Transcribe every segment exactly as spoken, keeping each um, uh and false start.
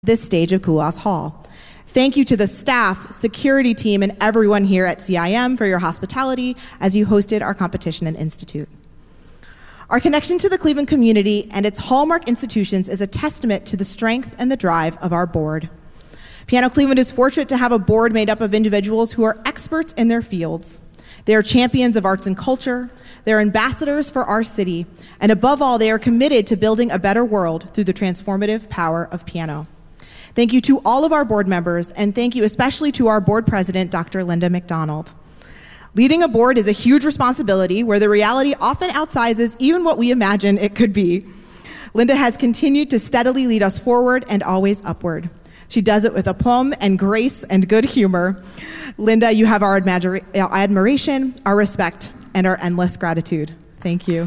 this stage of Kulas Hall. Thank you to the staff, security team, and everyone here at C I M for your hospitality as you hosted our competition and institute. Our connection to the Cleveland community and its hallmark institutions is a testament to the strength and the drive of our board. Piano Cleveland is fortunate to have a board made up of individuals who are experts in their fields. They are champions of arts and culture, they're ambassadors for our city, and above all, they are committed to building a better world through the transformative power of piano. Thank you to all of our board members, and thank you especially to our board president, Doctor Linda McDonald. Leading a board is a huge responsibility where the reality often outsizes even what we imagine it could be. Linda has continued to steadily lead us forward and always upward. She does it with aplomb and grace and good humor. Linda, you have our admira- admiration, our respect, and our endless gratitude. Thank you.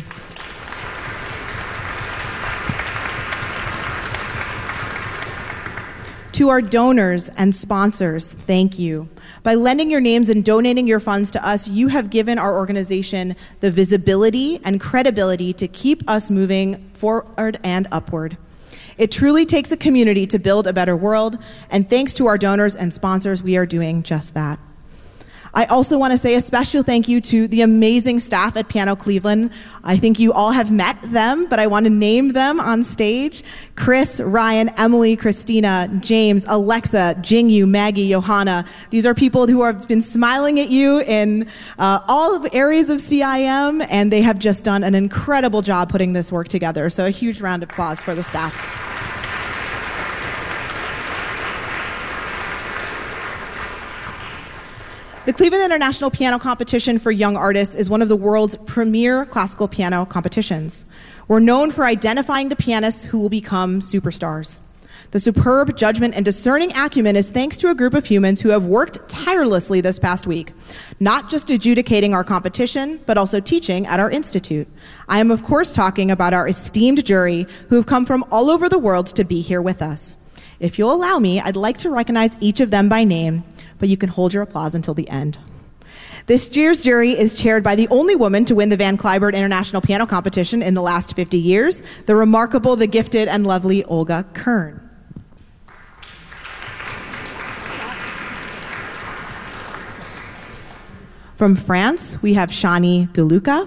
To our donors and sponsors, thank you. By lending your names and donating your funds to us, you have given our organization the visibility and credibility to keep us moving forward and upward. It truly takes a community to build a better world, and thanks to our donors and sponsors, we are doing just that. I also want to say a special thank you to the amazing staff at Piano Cleveland. I think you all have met them, but I want to name them on stage. Chris, Ryan, Emily, Christina, James, Alexa, Jingyu, Maggie, Johanna. These are people who have been smiling at you in uh, all areas of C I M, and they have just done an incredible job putting this work together. So a huge round of applause for the staff. The Cleveland International Piano Competition for Young Artists is one of the world's premier classical piano competitions. We're known for identifying the pianists who will become superstars. The superb judgment and discerning acumen is thanks to a group of humans who have worked tirelessly this past week, not just adjudicating our competition, but also teaching at our institute. I am, of course, talking about our esteemed jury who have come from all over the world to be here with us. If you'll allow me, I'd like to recognize each of them by name, but you can hold your applause until the end. This year's jury is chaired by the only woman to win the Van Cliburn International Piano Competition in the last fifty years, the remarkable, the gifted, and lovely Olga Kern. From France, we have Shani DeLuca.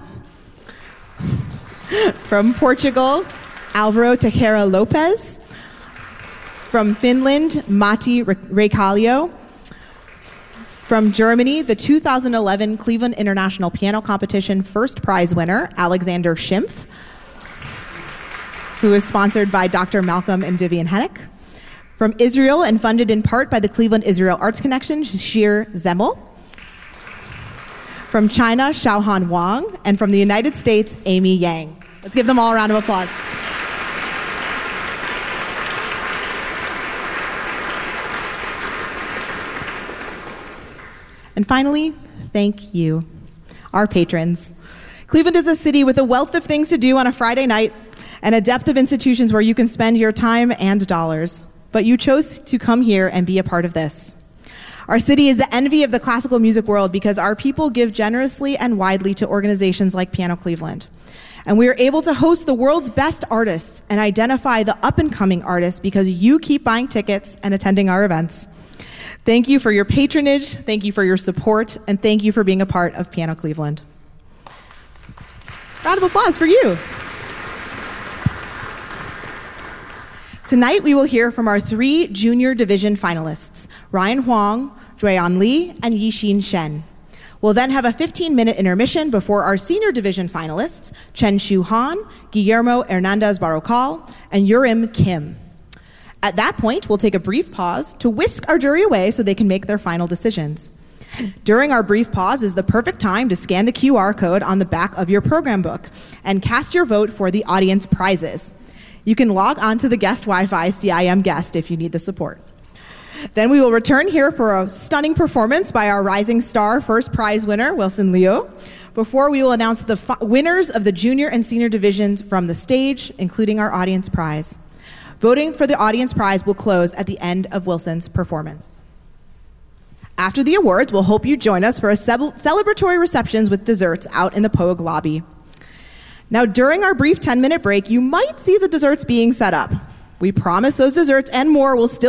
From Portugal, Alvaro Teixeira Lopez. From Finland, Matti Recalio. From Germany, the two thousand eleven Cleveland International Piano Competition first prize winner, Alexander Schimpf, who is sponsored by Doctor Malcolm and Vivian Hennick. From Israel, and funded in part by the Cleveland Israel Arts Connection, Shir Zemel. From China, Xiaohan Wang. And from the United States, Amy Yang. Let's give them all a round of applause. And finally, thank you, our patrons. Cleveland is a city with a wealth of things to do on a Friday night and a depth of institutions where you can spend your time and dollars. But you chose to come here and be a part of this. Our city is the envy of the classical music world because our people give generously and widely to organizations like Piano Cleveland. And we are able to host the world's best artists and identify the up-and-coming artists because you keep buying tickets and attending our events. Thank you for your patronage, thank you for your support, and thank you for being a part of Piano Cleveland. Round of applause for you. Tonight we will hear from our three junior division finalists, Ryan Huang, Jueyan Li, and Yixin Shen. We'll then have a fifteen-minute intermission before our senior division finalists, Chen Shu Han, Guillermo Hernandez Barrocal, and Yurim Kim. At that point, we'll take a brief pause to whisk our jury away so they can make their final decisions. During our brief pause is the perfect time to scan the Q R code on the back of your program book and cast your vote for the audience prizes. You can log on to the guest Wi-Fi C I M guest if you need the support. Then we will return here for a stunning performance by our rising star first prize winner, Wilson Liu, before we will announce the fi- winners of the junior and senior divisions from the stage, including our audience prize. Voting for the audience prize will close at the end of Wilson's performance. After the awards, we'll hope you join us for a ce- celebratory receptions with desserts out in the P O G lobby. Now, during our brief ten-minute break, you might see the desserts being set up. We promise those desserts and more will still